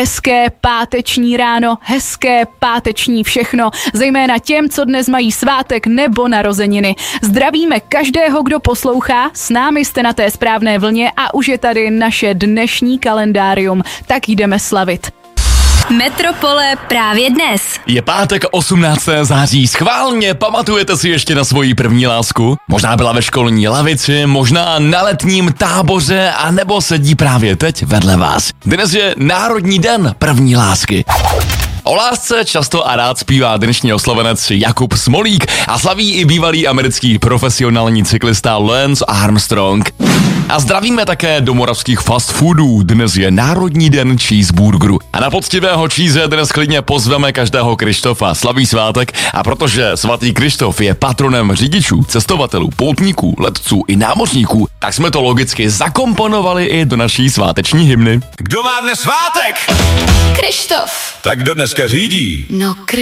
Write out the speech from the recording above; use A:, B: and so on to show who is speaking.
A: hezké páteční ráno, hezké páteční všechno, zejména těm, co dnes mají svátek nebo narozeniny. Zdravíme každého, kdo poslouchá, s námi jste na té správné vlně a už je tady naše dnešní kalendárium, tak jdeme slavit.
B: Metropole právě dnes.
C: Je pátek 18. září, schválně pamatujete si ještě na svoji první lásku? Možná byla ve školní lavici, možná na letním táboře, a nebo sedí právě teď vedle vás. Dnes je Národní den první lásky. O lásce často a rád zpívá dnešní oslovenec Jakub Smolík a slaví i bývalý americký profesionální cyklista Lance Armstrong. A zdravíme také do moravských fast foodů, dnes je Národní den cheeseburgeru. A na poctivého cheese dnes klidně pozveme každého Krištofa, slaví svátek, a protože svatý Krištof je patronem řidičů, cestovatelů, poutníků, letců i námořníků, tak jsme to logicky zakomponovali i do naší sváteční hymny.
D: Kdo má dnes svátek?
B: Krištof.
D: Tak kdo dneska řídí?
B: No,